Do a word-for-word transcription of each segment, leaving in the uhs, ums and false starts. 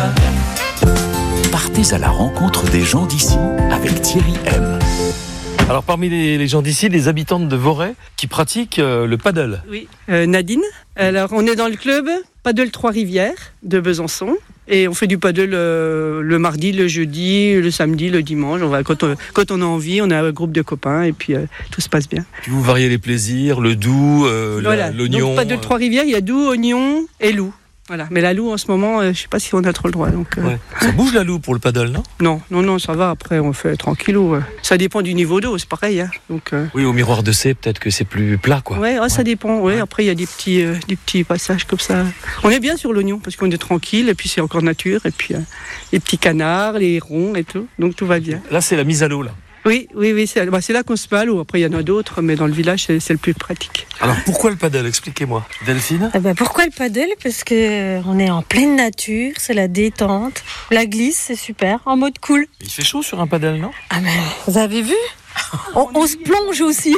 Partez à la rencontre des gens d'ici avec Thierry M. Alors parmi les, les gens d'ici, les habitantes de Voray qui pratiquent euh, le paddle. Oui, euh, Nadine. Alors on est dans le club Paddle Trois-Rivières de Besançon. Et on fait du paddle euh, le mardi, le jeudi, le samedi, le dimanche. On va, quand, on, quand on a envie, on a un groupe de copains et puis euh, tout se passe bien. Puis vous variez les plaisirs, le doux, euh, voilà. la, l'oignon. Donc paddle Trois-Rivières, il y a doux, oignon et loup. Voilà. Mais la loue en ce moment, euh, je ne sais pas si on a trop le droit. Donc, euh... ouais. Ça bouge la loue pour le paddle, non ? Non, non, non, ça va. Après, on fait tranquillou. Ouais. Ça dépend du niveau d'eau, c'est pareil. Hein. Donc, euh... oui, au miroir de C, peut-être que c'est plus plat, quoi. Ouais, ouais, ouais. Ça dépend. Ouais. Ouais. Après, il y a des petits, euh, des petits passages comme ça. On est bien sur l'oignon parce qu'on est tranquille et puis c'est encore nature. Et puis euh, les petits canards, les hérons et tout. Donc tout va bien. Là, c'est la mise à l'eau, là. Oui, oui, oui. C'est, bah, c'est là qu'on se met à l'eau. Après, il y en a d'autres, mais dans le village, c'est, c'est le plus pratique. Alors, pourquoi le paddle ? Expliquez-moi. Delphine ? Ah bah pourquoi le paddle ? Parce que on est en pleine nature, c'est la détente. La glisse, c'est super, en mode cool. Il fait chaud sur un paddle, non ? Ah mais vous avez vu ? on, on se plonge aussi.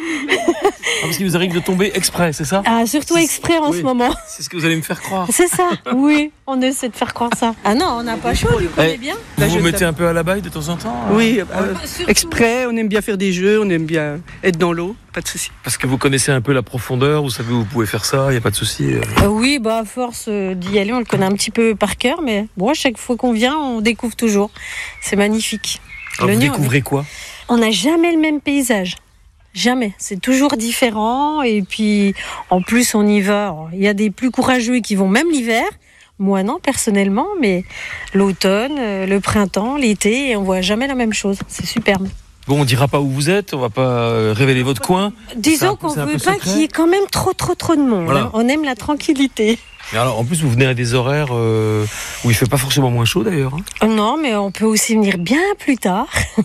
Ah, parce qu'il vous arrive de tomber exprès, c'est ça ? Ah, surtout c'est, exprès en oui, ce moment. C'est ce que vous allez me faire croire. C'est ça, oui, on essaie de faire croire ça. Ah non, on n'a pas chaud, du coup, on est bien. Vous Là, vous je mettez t'aime. un peu à la baille de temps en temps ? Oui, euh, surtout- exprès, on aime bien faire des jeux, on aime bien être dans l'eau, pas de souci. Parce que vous connaissez un peu la profondeur, vous savez où vous pouvez faire ça, il n'y a pas de souci. Euh, oui, bah à force euh, d'y aller, on le connaît un petit peu par cœur, mais bon, à chaque fois qu'on vient, on découvre toujours. C'est magnifique. Alors, vous L'oignon, découvrez quoi ? on n'a jamais le même paysage. Jamais. C'est toujours différent. Et puis, en plus, on y va. Il y a des plus courageux qui vont même l'hiver. Moi, non, personnellement. Mais l'automne, le printemps, l'été, et on voit jamais la même chose. C'est superbe. Bon, on dira pas où vous êtes, on va pas révéler votre coin. Disons peu- qu'on c'est un veut peu pas secret. qu'il y ait quand même trop, trop, trop de monde. Voilà. Hein. On aime la tranquillité. Mais alors, en plus, vous venez à des horaires euh, où il fait pas forcément moins chaud d'ailleurs. Hein. Non, mais on peut aussi venir bien plus tard.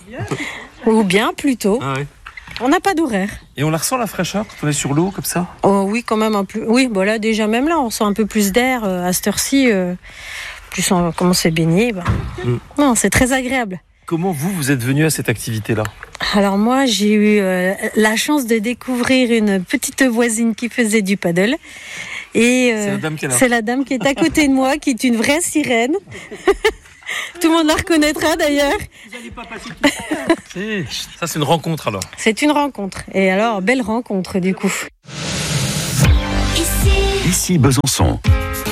Ou bien plus tôt. Ah ouais. On n'a pas d'horaire. Et on la ressent la fraîcheur quand on est sur l'eau comme ça ? Oh, oui, quand même un peu. Oui, bon là déjà même là, on sent un peu plus d'air euh, à cette heure-ci. Euh, plus on commence à baigner. Bah. Mm. Non, c'est très agréable. Comment vous, vous êtes venu à cette activité-là ? Alors moi, j'ai eu euh, la chance de découvrir une petite voisine qui faisait du paddle. Et euh, C'est la dame qui est là. c'est la dame qui est à côté de moi, qui est une vraie sirène. Tout le monde la reconnaîtra d'ailleurs. Si, ça c'est une rencontre alors. C'est une rencontre. Et alors, belle rencontre du coup. Ici Besançon.